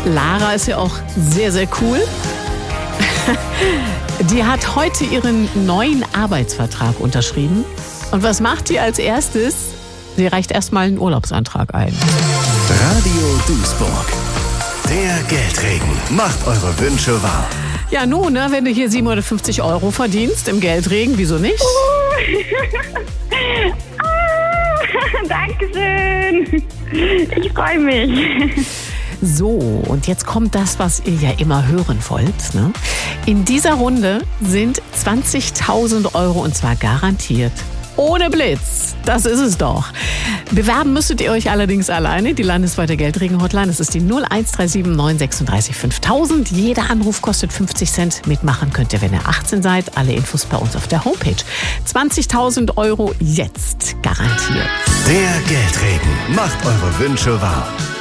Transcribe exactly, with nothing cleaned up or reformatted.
Lara ist ja auch sehr, sehr cool. Die hat heute ihren neuen Arbeitsvertrag unterschrieben. Und was macht die als erstes? Sie reicht erstmal einen Urlaubsantrag ein. Radio Duisburg. Der Geldregen macht eure Wünsche wahr. Ja, nun, ne, wenn du hier siebenhundertfünfzig Euro verdienst im Geldregen, wieso nicht? ah, Dankeschön. Ich freue mich. So, und jetzt kommt das, was ihr ja immer hören wollt. Ne? In dieser Runde sind zwanzigtausend Euro und zwar garantiert. Ohne Blitz. Das ist es doch. Bewerben müsstet ihr euch allerdings alleine. Die landesweite Geldregen-Hotline, das ist die null eins drei sieben neun sechs drei fünftausend. Jeder Anruf kostet fünfzig Cent. Mitmachen könnt ihr, wenn ihr achtzehn seid. Alle Infos bei uns auf der Homepage. zwanzigtausend Euro jetzt garantiert. Der Geldregen macht eure Wünsche wahr.